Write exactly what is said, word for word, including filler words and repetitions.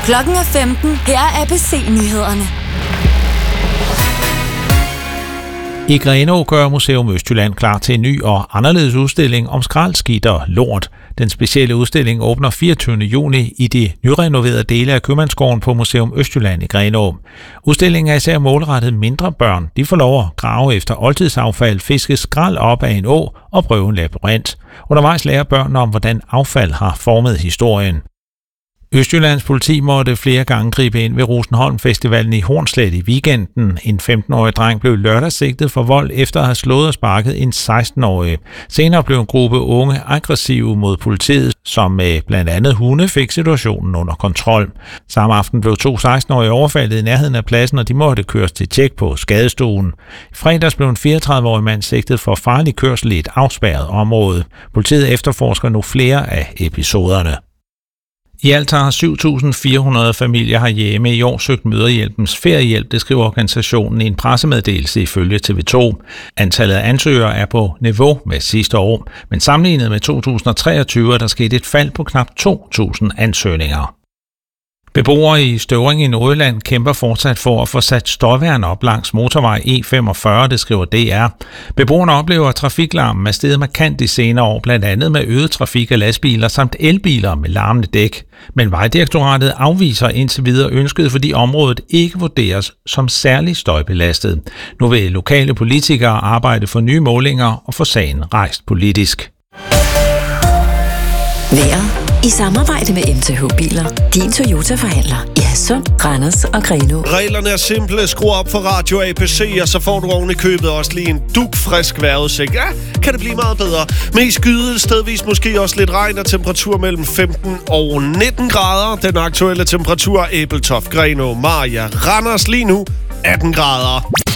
Klokken er femten. Her er A B C-nyhederne. I Grenaa gør Museum Østjylland klar til en ny og anderledes udstilling om skrald, skidt og lort. Den specielle udstilling åbner fireogtyvende juni i de nyrenoverede dele af Købmandsgården på Museum Østjylland i Grenaa. Udstillingen er især målrettet mindre børn. De får lov at grave efter oldtidsaffald, fiske skrald op af en å og prøve en labyrint. Undervejs lærer børnene om, hvordan affald har formet historien. Østjyllands politi måtte flere gange gribe ind ved Rosenholm Festivalen i Hornslet i weekenden. En femten-årig dreng blev lørdag sigtet for vold efter at have slået og sparket en seksten-årig. Senere blev en gruppe unge aggressive mod politiet, som med blandt andet hunde fik situationen under kontrol. Samme aften blev to seksten-årige overfaldet i nærheden af pladsen, og de måtte køres til tjek på skadestuen. I fredags blev en fireogtredive-årig mand sigtet for farlig kørsel i et afspærret område. Politiet efterforsker nu flere af episoderne. I alt har syv tusind fire hundrede familier herhjemme i år søgt Mødrehjælpens feriehjælp, det skriver organisationen i en pressemeddelelse ifølge T V to. Antallet af ansøgere er på niveau med sidste år, men sammenlignet med to tusind treogtyve er der sket et fald på knap to tusind ansøgninger. Beboere i Støvring i Nordjylland kæmper fortsat for at få sat støjværn op langs motorvej E femogfyrre, det skriver D R. Beboerne oplever, at trafiklarmen er steget markant de senere år, blandt andet med øget trafik af lastbiler samt elbiler med larmende dæk. Men Vejdirektoratet afviser indtil videre ønsket, fordi området ikke vurderes som særlig støjbelastet. Nu vil lokale politikere arbejde for nye målinger og få sagen rejst politisk. Vejret i samarbejde med M T H Biler. Din Toyota-forhandler i Hadsund, Randers og Grenaa. Reglerne er simple. Skru op for Radio A B C, og så får du oven i købet også lige en dugfrisk vejrudsigt. Ja, kan det blive meget bedre. Mest skyde, stedvis måske også lidt regn og temperatur mellem femten og nitten grader. Den aktuelle temperatur Ebeltoft, Grenaa, Maria, Randers lige nu atten grader.